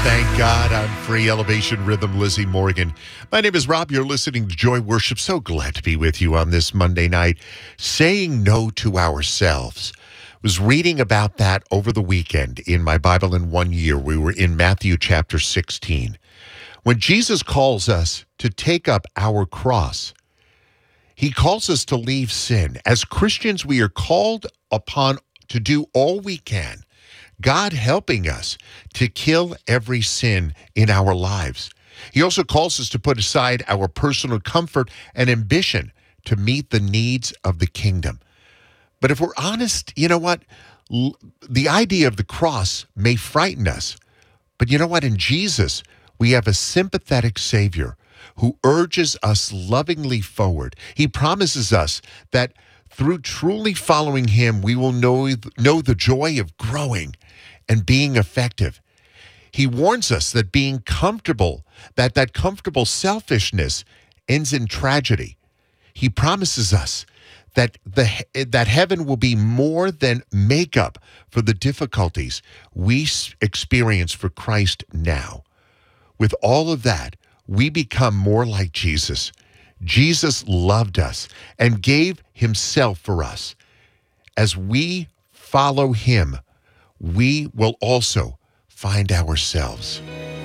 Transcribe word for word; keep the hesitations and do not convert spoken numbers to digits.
Thank God I'm free. Elevation Rhythm, Lizzie Morgan. My name is Rob. You're listening to Joy Worship. So glad to be with you on this Monday night. Saying no to ourselves. Was reading about that over the weekend in my Bible in one year. We were in Matthew chapter sixteen. When Jesus calls us to take up our cross, he calls us to leave sin. As Christians, we are called upon to do all we can, God helping us to kill every sin in our lives. He also calls us to put aside our personal comfort and ambition to meet the needs of the kingdom. But if we're honest, you know what? L- the idea of the cross may frighten us. But you know what? In Jesus, we have a sympathetic Savior who urges us lovingly forward. He promises us that through truly following him, we will know, know the joy of growing and being effective. He warns us that being comfortable, that that comfortable selfishness ends in tragedy. He promises us that the that heaven will be more than makeup for the difficulties we experience for Christ now. With all of that, we become more like Jesus. Jesus loved us and gave himself for us. As we follow him, we will also find ourselves.